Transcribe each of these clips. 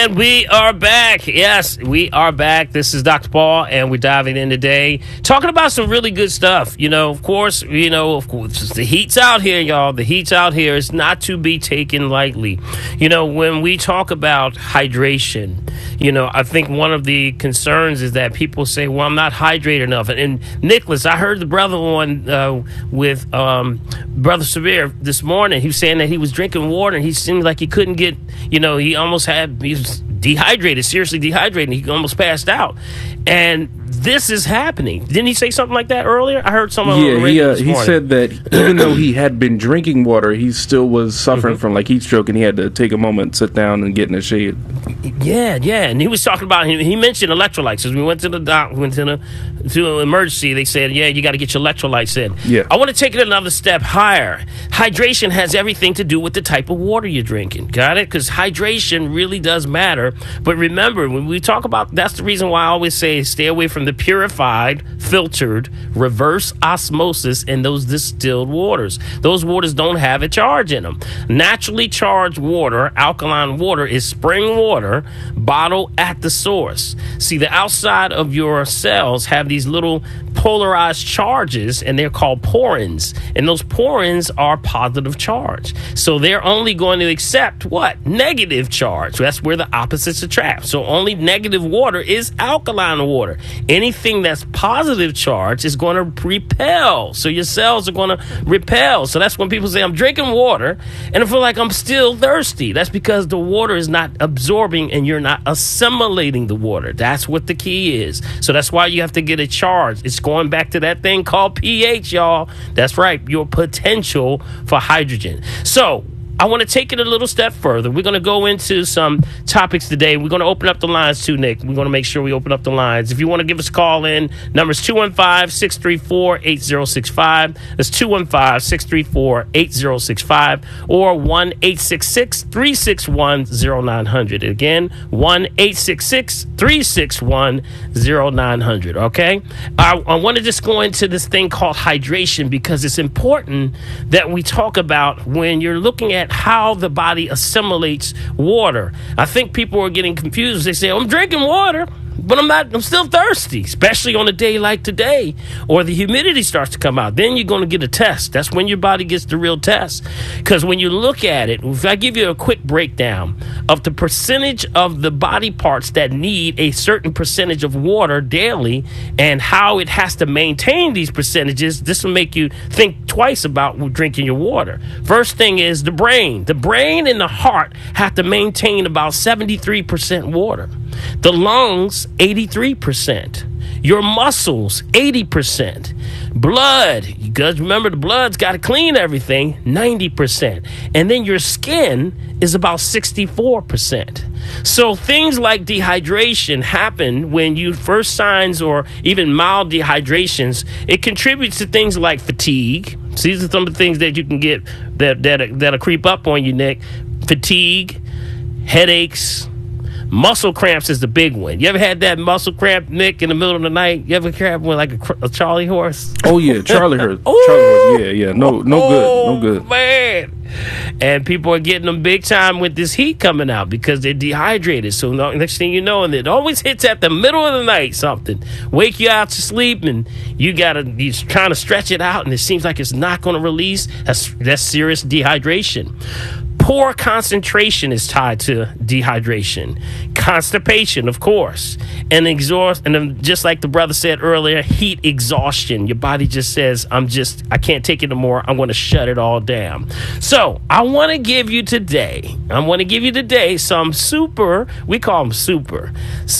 And we are back. Yes, we are back. This is Dr. Paul, and we're diving in today, talking about some really good stuff. Of course, the heat's out here, y'all. The heat's out here. It's not to be taken lightly. When we talk about hydration, I think one of the concerns is that people say, well, I'm not hydrated enough. And Nicholas, I heard the brother on with Brother Sabir this morning. He was saying that he was drinking water, and he seemed like he couldn't get, he was dehydrated, seriously dehydrated. He almost passed out. And this is happening. Didn't he say something like that earlier? I heard someone on the radio this morning. He said that even though he had been drinking water, he still was suffering from heat stroke, and he had to take a moment, sit down, and get in the shade. Yeah. And he was talking about, he mentioned electrolytes. As we went to the doc, to emergency, they said, you got to get your electrolytes in. Yeah. I want to take it another step higher. Hydration has everything to do with the type of water you're drinking. Got it? Because hydration really does matter. But remember, when we talk about, that's the reason why I always say stay away from the purified, filtered, reverse osmosis and those distilled waters. Those waters don't have a charge in them. Naturally charged water, alkaline water, is spring water bottled at the source. See, the outside of your cells have these little polarized charges, and they're called porins. And those porins are positive charge. So they're only going to accept what? Negative charge. That's where the opposites attract. So only negative water is alkaline water. Anything that's positive charge is going to repel. So your cells are going to repel. So that's when people say, I'm drinking water and I feel like I'm still thirsty. That's because the water is not absorbing and you're not assimilating the water. That's what the key is. So that's why you have to get a charge. It's going back to that thing called pH, y'all. That's right. Your potential for hydrogen. So I want to take it a little step further. We're going to go into some topics today. We're going to open up the lines too, Nick. We're going to make sure we open up the lines. If you want to give us a call in, number's 215-634-8065. That's 215-634-8065 or 1-866-361-0900. Again, 1-866-361-0900. Okay? I want to just go into this thing called hydration because it's important that we talk about when you're looking at how the body assimilates water. I think people are getting confused. They say, I'm drinking water, but I'm still thirsty, especially on a day like today, or the humidity starts to come out. Then you're going to get a test. That's when your body gets the real test. Because when you look at it, if I give you a quick breakdown of the percentage of the body parts that need a certain percentage of water daily and how it has to maintain these percentages, this will make you think twice about drinking your water. First thing is the brain. The brain and the heart have to maintain about 73% water. The lungs, 83%. Your muscles, 80%. Blood, you guys remember the blood's got to clean everything, 90%. And then your skin is about 64%. So things like dehydration happen when you first signs or even mild dehydrations. It contributes to things like fatigue. So these are some of the things that you can get that'll creep up on you, Nick. Fatigue, headaches, muscle cramps is the big one. You ever had that muscle cramp, Nick, in the middle of the night? You ever cramp with like a Charlie horse? Oh, yeah, Charlie horse. Charlie horse, yeah. No good. Man. And people are getting them big time with this heat coming out because they're dehydrated. So next thing you know, and it always hits at the middle of the night, something. Wake you out to sleep, and you're trying to stretch it out, and it seems like it's not going to release. That's serious dehydration. Poor concentration is tied to dehydration. Constipation, of course. And just like the brother said earlier, heat exhaustion. Your body just says, I can't take it anymore. I'm going to shut it all down. So I want to give you today some we call them super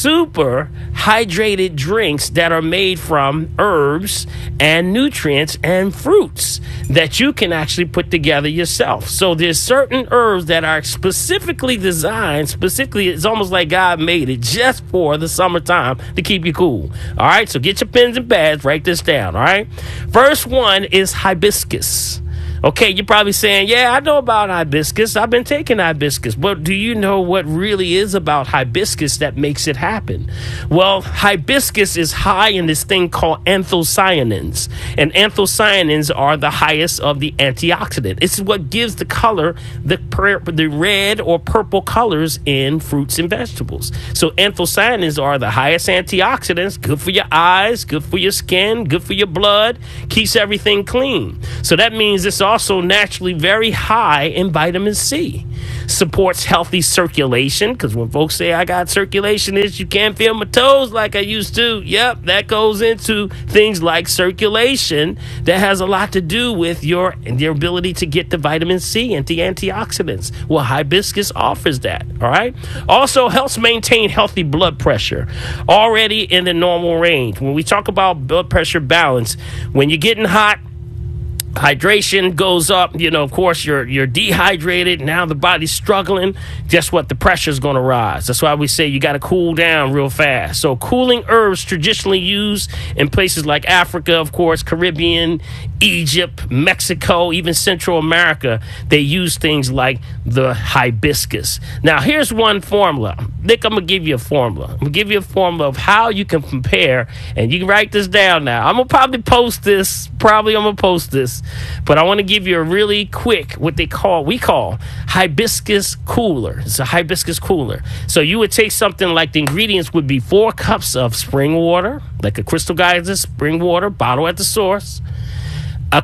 hydrated drinks that are made from herbs and nutrients and fruits that you can actually put together yourself. So there's certain herbs that are specifically designed, it's almost like God made it just for the summertime to keep you cool. All right, so get your pens and pads, write this down. All right, first one is hibiscus. Okay, you're probably saying, yeah, I know about hibiscus. I've been taking hibiscus. But do you know what really is about hibiscus that makes it happen? Well, hibiscus is high in this thing called anthocyanins. And anthocyanins are the highest of the antioxidant. It's what gives the color, the red or purple colors in fruits and vegetables. So anthocyanins are the highest antioxidants, good for your eyes, good for your skin, good for your blood, keeps everything clean. So that means it's also naturally very high in vitamin C. Supports healthy circulation, because when folks say I got circulation issues, you can't feel my toes like I used to. Yep, that goes into things like circulation that has a lot to do with your ability to get the vitamin C and the antioxidants. Well, hibiscus offers that, all right? Also helps maintain healthy blood pressure, already in the normal range. When we talk about blood pressure balance, when you're getting hot, hydration goes up, of course, you're dehydrated. Now the body's struggling. Guess what? The pressure's going to rise. That's why we say you got to cool down real fast. So cooling herbs traditionally used in places like Africa, of course, Caribbean, Egypt, Mexico, even Central America, they use things like the hibiscus. Now, here's one formula. Nick, I'm going to give you a formula. I'm going to give you a formula of how you can compare, and you can write this down now. I'm going to probably post this. But I want to give you a really quick, we call hibiscus cooler. It's a hibiscus cooler. So you would take something like the ingredients would be 4 cups of spring water, like a Crystal Geyser spring water, bottle at the source. A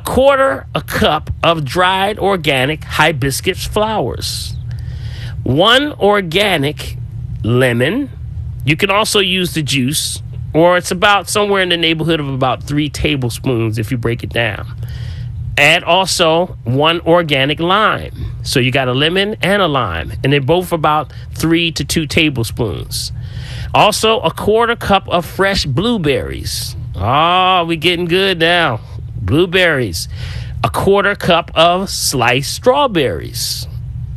cup of dried organic hibiscus flowers. 1 organic lemon. You can also use the juice, or it's about somewhere in the neighborhood of about 3 tablespoons if you break it down. Add also 1 organic lime. So you got a lemon and a lime, and they're both about 3 to 2 tablespoons. Also, a 1/4 cup of fresh blueberries. Oh, we getting good now. Blueberries. A 1/4 cup of sliced strawberries.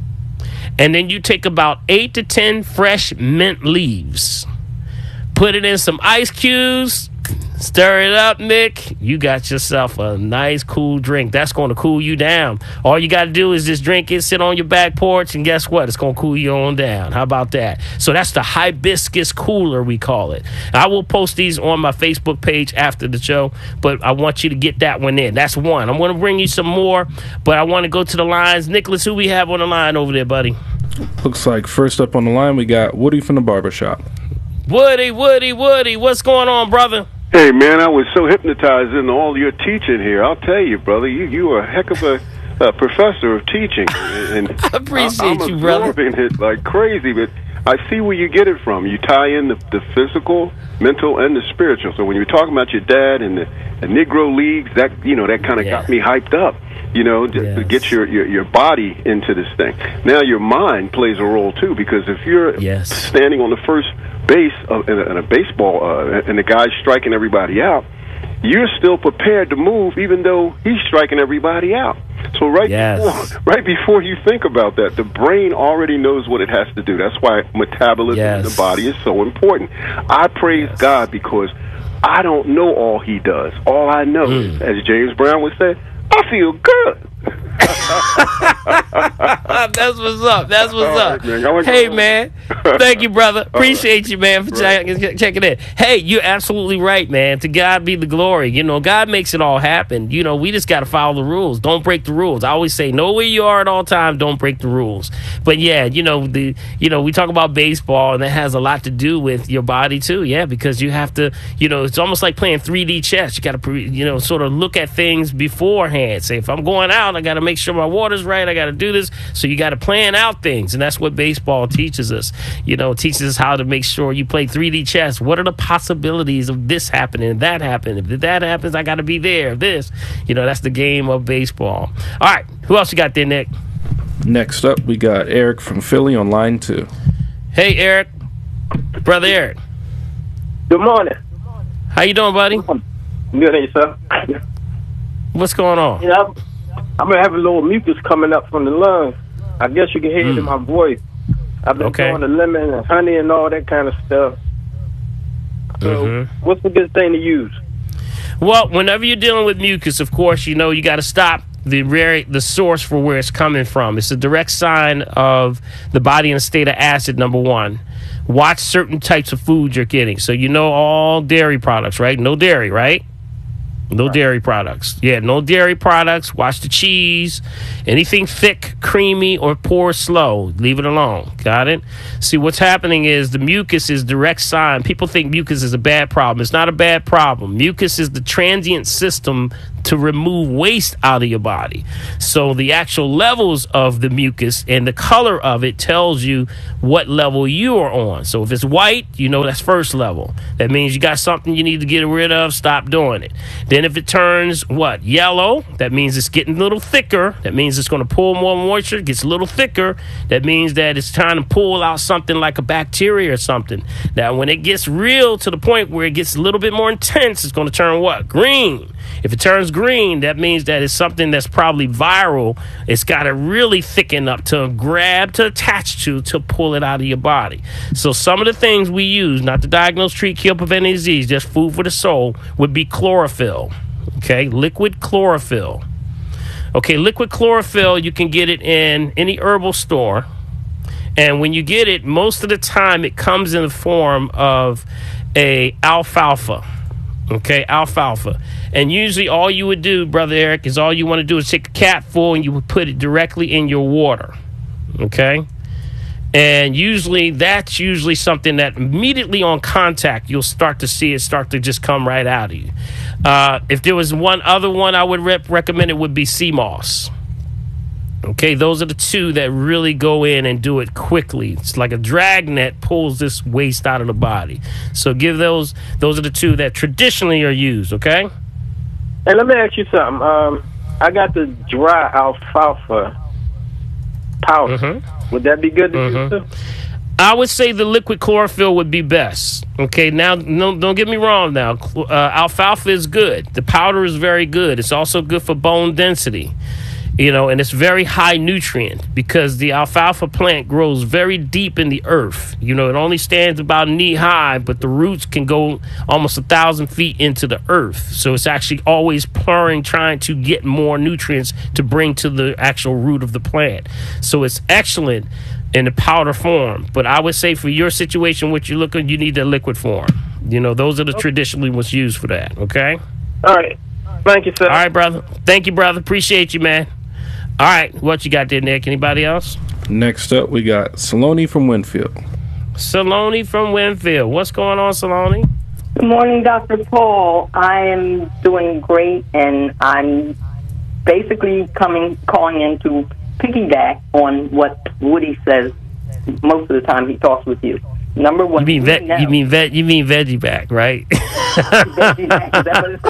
And then you take about 8 to 10 fresh mint leaves. Put it in some ice cubes. Stir it up, Nick. You got yourself a nice, cool drink. That's going to cool you down. All you got to do is just drink it, sit on your back porch, and guess what? It's going to cool you on down. How about that? So that's the hibiscus cooler, we call it. I will post these on my Facebook page after the show, but I want you to get that one in. That's one. I'm going to bring you some more, but I want to go to the lines. Nicholas, who we have on the line over there, buddy? Looks like first up on the line, we got Woody from the barbershop. Woody, what's going on, brother? Hey, man, I was so hypnotized in all your teaching here. I'll tell you, brother, you are a heck of a professor of teaching. And I appreciate I'm you, brother. absorbing it like crazy, but I see where you get it from. You tie in the physical, mental, and the spiritual. So when you're talking about your dad and the Negro Leagues, that kind of got me hyped up. To get your body into this thing. Now your mind plays a role too, because if you're standing on the first base in a baseball and the guy's striking everybody out, you're still prepared to move even though he's striking everybody out. So right before you think about that, the brain already knows what it has to do. That's why metabolism in the body is so important. I praise God because I don't know all he does. All I know is, as James Brown would say, I feel good. That's what's up. Right, hey, man. Thank you, brother. Appreciate you, man, for checking in. Hey, you're absolutely right, man. To God be the glory. God makes it all happen. We just got to follow the rules. Don't break the rules. I always say, know where you are at all times. Don't break the rules. But yeah, we talk about baseball, and that has a lot to do with your body too. Yeah, because you have to, it's almost like playing 3D chess. You got to, sort of look at things beforehand. Say, if I'm going out, I got to make sure my water's right. I got to do this. So you got to plan out things. And that's what baseball teaches us. It teaches us how to make sure you play 3D chess. What are the possibilities of this happening, that happening? If that happens, I got to be there. This, that's the game of baseball. All right. Who else you got there, Nick? Next up, we got Eric from Philly on line 2. Hey, Eric. Brother Eric. Good morning. How you doing, buddy? Good, and yourself? What's going on? I'm going to have a little mucus coming up from the lungs. I guess you can hear it in my voice. I've been doing the lemon and honey and all that kind of stuff. So what's the good thing to use? Well, whenever you're dealing with mucus, of course, you got to stop the source for where it's coming from. It's a direct sign of the body in a state of acid, number one. Watch certain types of food you're getting. So you know all dairy products, right? No dairy, right? No dairy products. Yeah, no dairy products. Watch the cheese. Anything thick, creamy, or pour slow, leave it alone. Got it? See, what's happening is the mucus is direct sign. People think mucus is a bad problem. It's not a bad problem. Mucus is the transient system to remove waste out of your body. So the actual levels of the mucus and the color of it tells you what level you are on. So if it's white, you know that's first level. That means you got something you need to get rid of. Stop doing it. Then if it turns yellow, that means it's getting a little thicker. That means it's going to pull more moisture. It gets a little thicker. That means that it's trying to pull out something like a bacteria or something. Now when it gets real to the point where it gets a little bit more intense, it's going to turn green. If it turns green, that means that it's something that's probably viral. It's got to really thicken up to grab, to attach to pull it out of your body. So some of the things we use, not to diagnose, treat, kill, prevent any disease, just food for the soul, would be chlorophyll. Okay, liquid chlorophyll. Okay, liquid chlorophyll, you can get it in any herbal store. And when you get it, most of the time it comes in the form of a alfalfa. Okay, alfalfa. And usually all you would do, Brother Eric, is all you want to do is take a capful and you would put it directly in your water. Okay? And that's usually something that immediately on contact, you'll start to see it start to just come right out of you. If there was one other one I would recommend, it would be sea moss. Okay, those are the two that really go in and do it quickly. It's like a dragnet pulls this waste out of the body. So those are the two that traditionally are used, okay? Hey, let me ask you something. I got the dry alfalfa powder. Mm-hmm. Would that be good to use too? I would say the liquid chlorophyll would be best. Okay, now, don't get me wrong now. Alfalfa is good. The powder is very good. It's also good for bone density. And it's very high nutrient because the alfalfa plant grows very deep in the earth. It only stands about knee high, but the roots can go almost 1,000 feet into the earth. So it's actually always trying to get more nutrients to bring to the actual root of the plant. So it's excellent in the powder form. But I would say for your situation, what you're looking, you need the liquid form. Those are the traditionally what's used for that. Okay? All right. Thank you, sir. All right, brother. Thank you, brother. Appreciate you, man. All right, what you got there, Nick? Anybody else? Next up, we got Saloni from Winfield. Saloni from Winfield. What's going on, Saloni? Good morning, Dr. Paul. I am doing great, and I'm basically calling in to piggyback on what Woody says most of the time he talks with you. Number one, you mean veggie back, right? Veggie back. Is that what it's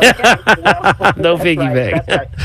called? No piggyback.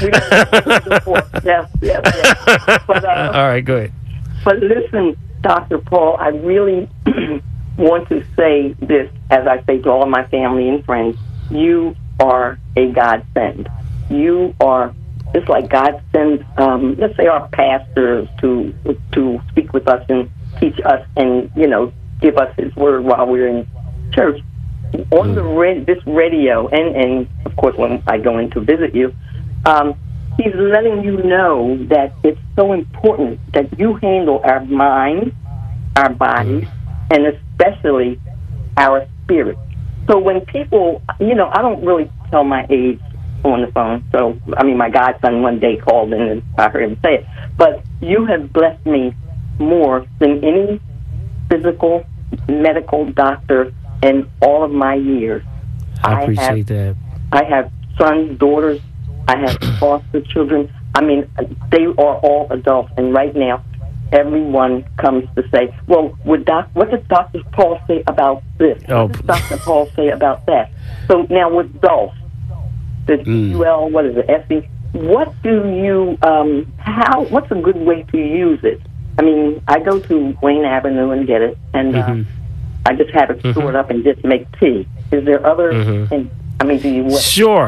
Right. Yes. But, all right, go ahead. But listen, Dr. Paul, I really want to say this, as I say to all of my family and friends. You are a godsend. You are, it's like God sends, let's say, our pastors to speak with us and teach us and, give us his word while we're in church. On this radio, and of course when I go in to visit you, he's letting you know that it's so important that you handle our minds, our bodies, and especially our spirit. So when people, I don't really tell my age on the phone. So, my godson one day called in and I heard him say it. But you have blessed me more than any physical, medical doctor in all of my years. I appreciate that. I have sons, daughters. I have foster children. They are all adults. And right now, everyone comes to say, well, what does Dr. Paul say about this? What does Dr. Paul say about that? So now with Dolph, the UL, what is it, SE? What do you, what's a good way to use it? I go to Wayne Avenue and get it, and I just have it stored up and just make tea. Is there other, do you... Sure.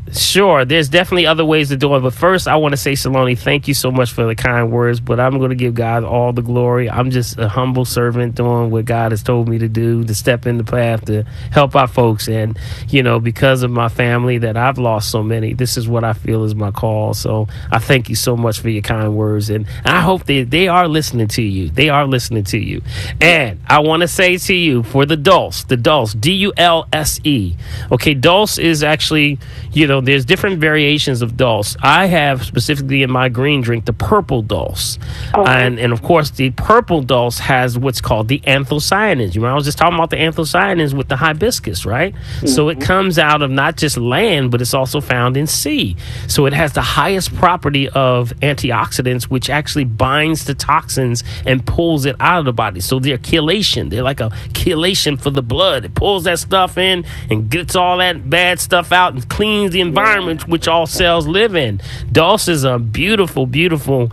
Sure, there's definitely other ways to do it. But first, I want to say, Saloni, thank you so much for the kind words. But I'm going to give God all the glory. I'm just a humble servant doing what God has told me to do, to step in the path to help our folks. And, because of my family that I've lost so many, this is what I feel is my call. So I thank you so much for your kind words. And I hope they are listening to you. They are listening to you. And I want to say to you, for the dulse, D-U-L-S-E. Okay, dulse is actually, there's different variations of dulse. I have specifically in my green drink the purple dulse. And of course, the purple dulse has what's called the anthocyanins. I was just talking about the anthocyanins with the hibiscus, right? Mm-hmm. So it comes out of not just land, but it's also found in sea. So it has the highest property of antioxidants, which actually binds the toxins and pulls it out of the body. So they're chelation. They're like a chelation for the blood. It pulls that stuff in and gets all that bad stuff out and cleans the environment which all cells live in. Dulse is a beautiful, beautiful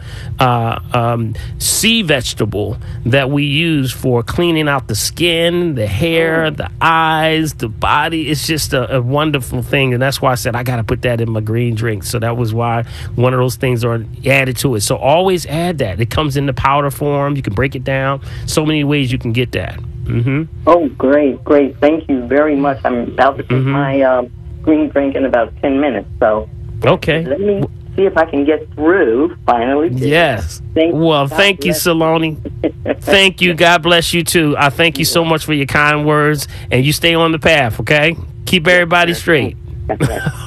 sea vegetable that we use for cleaning out the skin, the hair, the eyes, the body. It's just a wonderful thing, and that's why I said I got to put that in my green drink. So that was why one of those things are added to it. So always add that. It comes in the powder form. You can break it down. So many ways you can get that. Mm-hmm. Oh, great. Thank you very much. I'm about to take my green drink in about 10 minutes. So okay. Let me see if I can get through finally. Yes. Thank you, Saloni. Thank you. God bless you too. I thank you so much for your kind words, and you stay on the path, okay? Keep everybody straight. All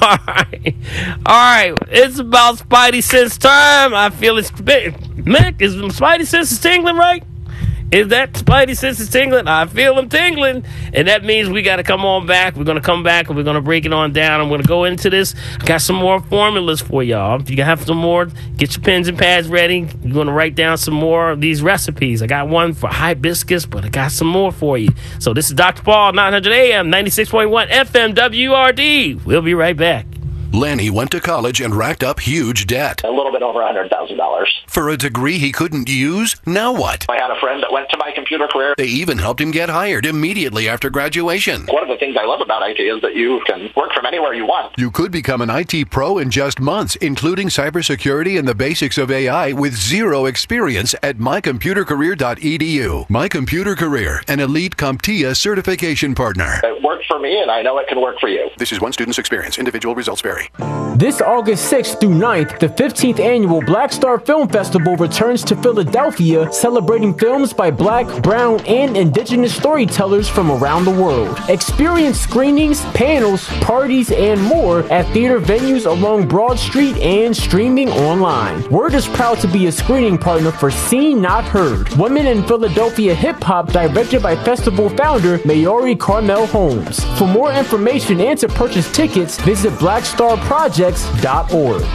right. It's about Spidey Sense time. I feel it's Mick, is Spidey Sense tingling, right? Is that Spidey senses tingling? I feel them tingling. And that means we got to come on back. We're going to come back and we're going to break it on down. I'm going to go into this. I got some more formulas for y'all. If you have some more, get your pens and pads ready. You're going to write down some more of these recipes. I got one for hibiscus, but I got some more for you. So this is Dr. Paul, 900 AM, 96.1 FM, WRD. We'll be right back. Lanny went to college and racked up huge debt. A little bit over $100,000. For a degree he couldn't use? Now what? I had a friend that went to My Computer Career. They even helped him get hired immediately after graduation. One of the things I love about IT is that you can work from anywhere you want. You could become an IT pro in just months, including cybersecurity and the basics of AI with zero experience at mycomputercareer.edu. My Computer Career, an elite CompTIA certification partner. It worked for me, and I know it can work for you. This is one student's experience. Individual results vary. This August 6th through 9th, the 15th annual Black Star Film Festival returns to Philadelphia, celebrating films by Black, Brown, and Indigenous storytellers from around the world. Experience screenings, panels, parties, and more at theater venues along Broad Street and streaming online. Word is proud to be a screening partner for Seen Not Heard, Women in Philadelphia Hip Hop, directed by festival founder Mayori Carmel Holmes. For more information and to purchase tickets, visit blackstarprojects.org.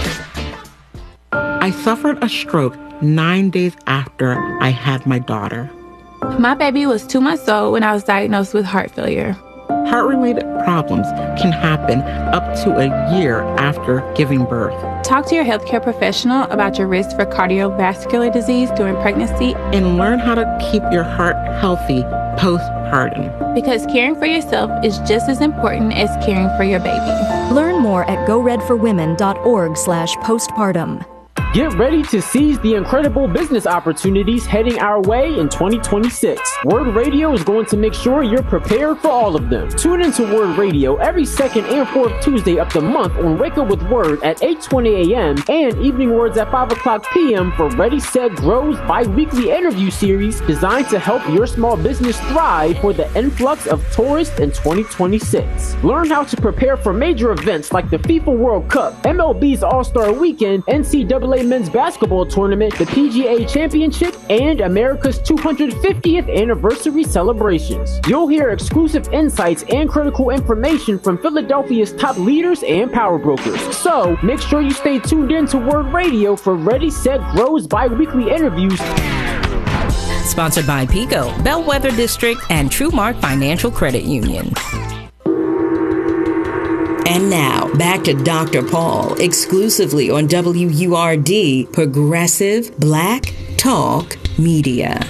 I suffered a stroke 9 days after I had my daughter. My baby was 2 months old when I was diagnosed with heart failure. Heart-related problems can happen up to a year after giving birth. Talk to your healthcare professional about your risk for cardiovascular disease during pregnancy and learn how to keep your heart healthy postpartum. Because caring for yourself is just as important as caring for your baby. Learn more at goredforwomen.org/postpartum. Get ready to seize the incredible business opportunities heading our way in 2026. Word Radio is going to make sure you're prepared for all of them. Tune into Word Radio every second and fourth Tuesday of the month on Wake Up with Word at 8:20 a.m. and Evening Words at 5 o'clock p.m. for Ready, Set, Grow's bi-weekly interview series designed to help your small business thrive for the influx of tourists in 2026. Learn how to prepare for major events like the FIFA World Cup, MLB's All-Star Weekend, NCAA Men's Basketball Tournament, the PGA Championship, and America's 250th anniversary celebrations. You'll hear exclusive insights and critical information from Philadelphia's top leaders and power brokers. So, make sure you stay tuned in to Word Radio for Ready, Set, Grow's bi-weekly interviews. Sponsored by PICO, Bellwether District, and TrueMark Financial Credit Union. And now, back to Dr. Paul, exclusively on WURD, Progressive Black Talk Media.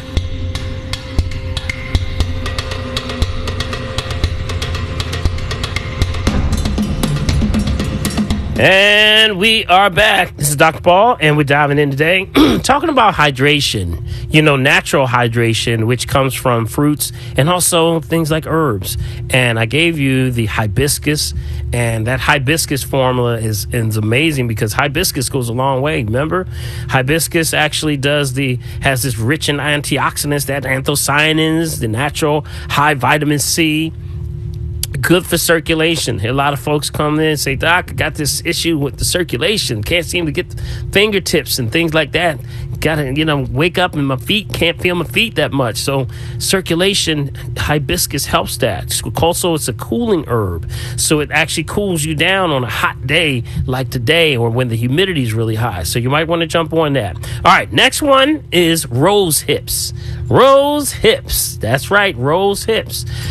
And we are back. This is Dr. Paul, and we're diving in today talking about hydration. You know, natural hydration, which comes from fruits and also things like herbs. And I gave you the hibiscus, and that hibiscus formula is amazing because hibiscus goes a long way. Remember, hibiscus actually has this rich in antioxidants, that anthocyanins, the natural high vitamin C. Good for circulation. A lot of folks come in and say, Doc, I got this issue with the circulation. Can't seem to get the fingertips and things like that. Gotta, wake up and my feet, can't feel my feet that much. So circulation, hibiscus helps that. Also, it's a cooling herb. So it actually cools you down on a hot day like today or when the humidity is really high. So you might want to jump on that. All right, next one is rose hips. Rose hips. That's right, rose hips.